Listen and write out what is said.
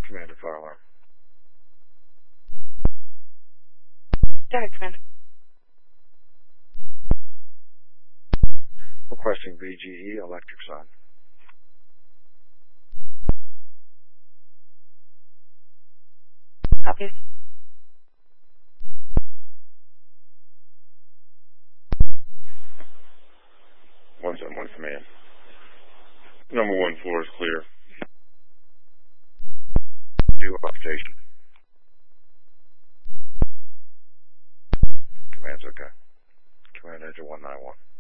Commander, fire alarm. Sorry, Commander. Requesting VGE, electric sign. Copies. One command. Number 1 floor is clear. Due occupation. Command's okay. Command engine 191.